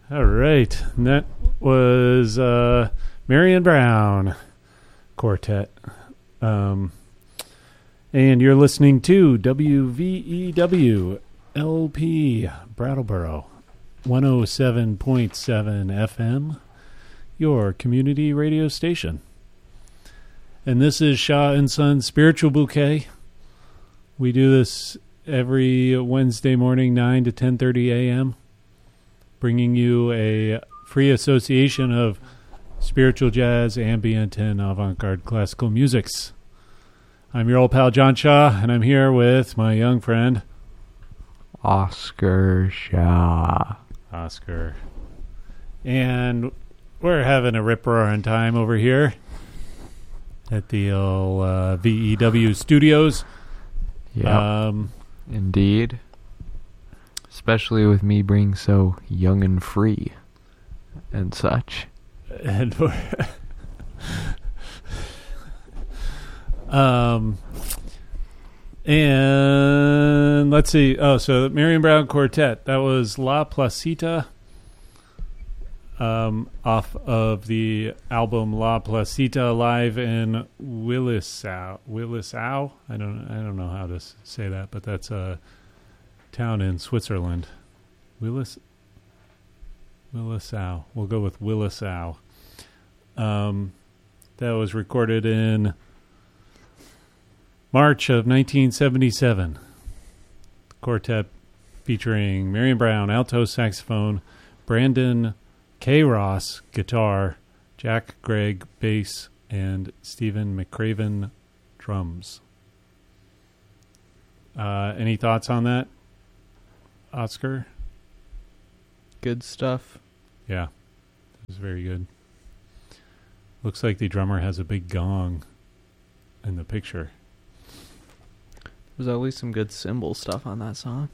All right. And that was Marion Brown Quartet. And you're listening to WVEW LP Brattleboro 107.7 FM, your community radio station. And this is Shah and Son Spiritual Bouquet. We do this every Wednesday morning, 9 to 10:30 a.m., bringing you a free association of spiritual jazz, ambient, and avant-garde classical musics. I'm your old pal John Shaw, and I'm here with my young friend Oscar Shaw. Oscar. And we're having a rip-roaring time over here at the old VEW studios. Yeah, indeed. Especially with me being so young and free and such. And we're and let's see. Oh, so Marion Brown Quartet. That was La Placita, off of the album La Placita live in Willisau. I don't know how to say that, but that's a town in Switzerland. Willisau. We'll go with Willisau. That was recorded in March of 1977. The quartet featuring Marion Brown, alto saxophone, Brandon K. Ross, guitar, Jack Gregg, bass, and Stephen McCraven, drums. Any thoughts on that, Oscar? Good stuff. Yeah, it was very good. Looks like the drummer has a big gong in the picture. There's at least some good cymbal stuff on that song.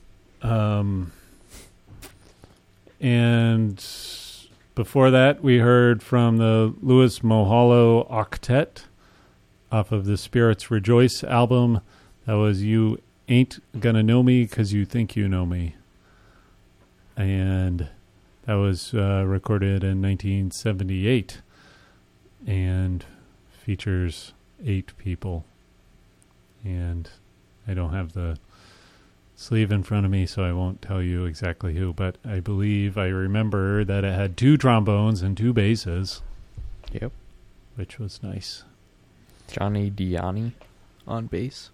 And before that, we heard from the Louis Moholo Octet off of the Spirits Rejoice album. That was You Ain't Gonna Know Me 'Cause You Think You Know Me. And that was recorded in 1978 and features 8 people. And I don't have the sleeve in front of me, so I won't tell you exactly who, but I believe I remember that it had 2 trombones and 2 basses. Yep. Which was nice. Johnny Diani on bass.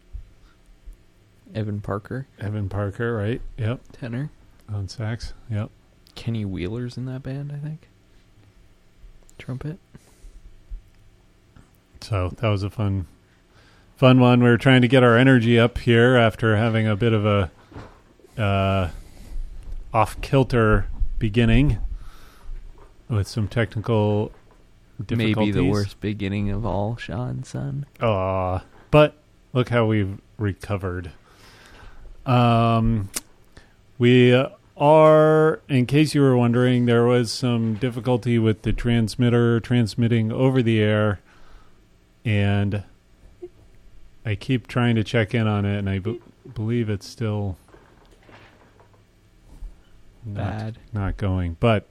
Evan Parker, right? Yep. tenor. On sax, yep. Kenny Wheeler's in that band, I think. Trumpet. So that was a fun one. We were trying to get our energy up here after having a bit of a off-kilter beginning with some technical difficulties. Maybe the worst beginning of all, Shaw and Son. But look how we've recovered. We are, in case you were wondering, there was some difficulty with the transmitter transmitting over the air, and I keep trying to check in on it, and I believe it's still not going. But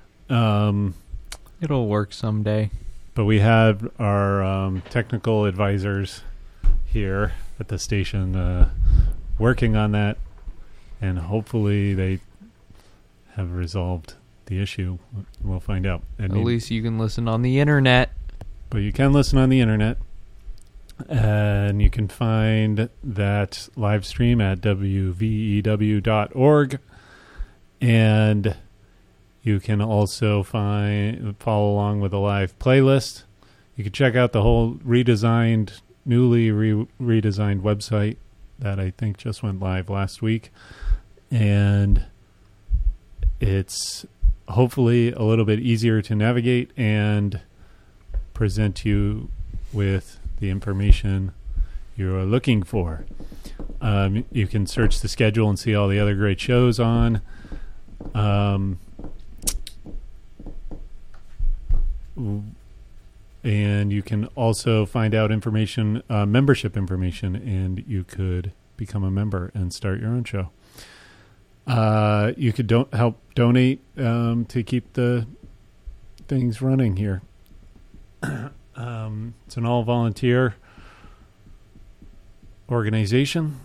it'll work someday. But we have our technical advisors here at the station working on that, and hopefully they have resolved the issue. We'll find out. At least you can listen on the internet. But you can listen on the internet. And you can find that live stream at wvew.org. And you can also follow along with a live playlist. You can check out the whole newly redesigned website that I think just went live last week. And it's hopefully a little bit easier to navigate and present you with the information you're looking for. You can search the schedule and see all the other great shows on. And you can also find out information, membership information, and you could become a member and start your own show. You could help donate to keep the things running here. It's an all-volunteer organization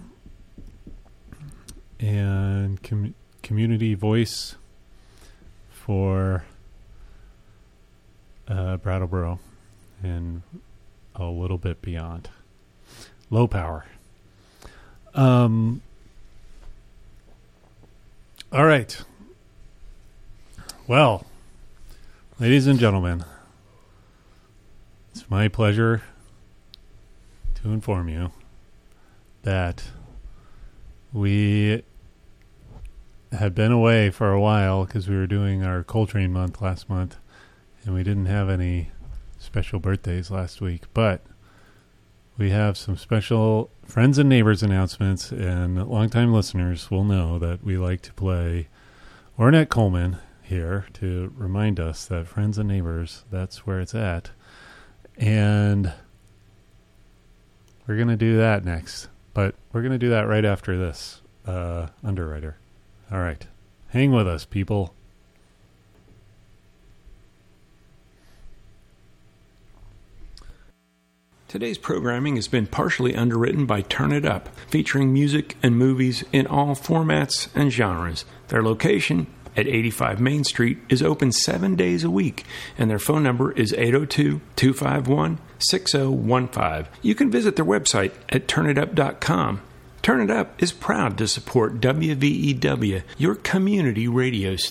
and community voice for Brattleboro and a little bit beyond. Low power. All right. Well, ladies and gentlemen, it's my pleasure to inform you that we had been away for a while because we were doing our Coltrane month last month, and we didn't have any special birthdays last week, but we have some special friends and neighbors announcements, and longtime listeners will know that we like to play Ornette Coleman here to remind us that friends and neighbors, that's where it's at. And we're going to do that next, but we're going to do that right after this Underwriter. All right. Hang with us, people. Today's programming has been partially underwritten by Turn It Up, featuring music and movies in all formats and genres. Their location at 85 Main Street is open 7 days a week, and their phone number is 802-251-6015. You can visit their website at turnitup.com. Turn It Up is proud to support WVEW, your community radio station.